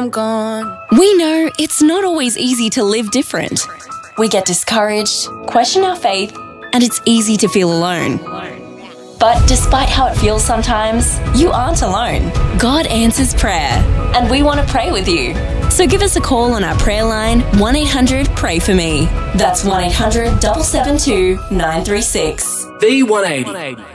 I'm gone. We know it's not always easy to live different. We get discouraged, question our faith, and it's easy to feel alone. But despite how it feels sometimes, you aren't alone. God answers prayer, and we want to pray with you. So give us a call on our prayer line, 1-800-PRAY-FOR-ME. That's 1-800-772-936. V180.